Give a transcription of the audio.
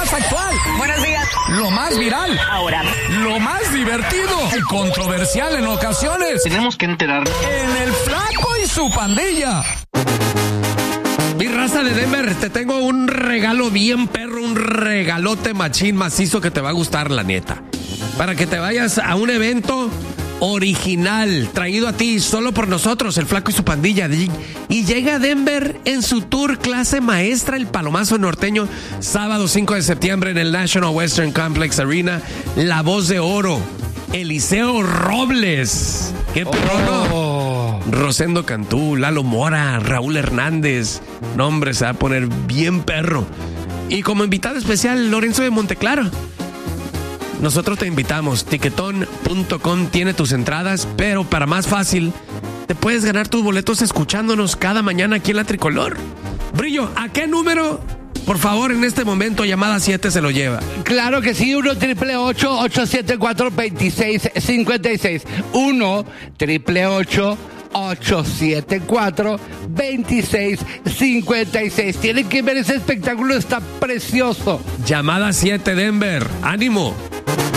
más actual. Buenos días. Lo más viral. Ahora. Lo más divertido y controversial en ocasiones. Tenemos que enterarnos. En el Flaco y su pandilla. Mi raza de Denver, te tengo un regalo bien perro, un regalote machín macizo que te va a gustar, la neta. Para que te vayas a un evento original, traído a ti solo por nosotros, el Flaco y su pandilla. Y llega a Denver en su tour clase maestra, el Palomazo Norteño, sábado 5 de septiembre en el National Western Complex Arena. La Voz de Oro, Eliseo Robles. ¡Qué perro, no! Rosendo Cantú, Lalo Mora, Raúl Hernández. No, hombre, se va a poner bien perro. Y como invitado especial, Lorenzo de Monteclaro. Nosotros te invitamos. Tiquetón.com tiene tus entradas, pero para más fácil, te puedes ganar tus boletos escuchándonos cada mañana aquí en La Tricolor. Brillo, ¿a qué número? Por favor, en este momento, llamada 7 se lo lleva. Claro que sí, 1-888-874-2656. 1-888-874-2656. Tienen que ver ese espectáculo, está precioso. Llamada 7 Denver. ¡Ánimo!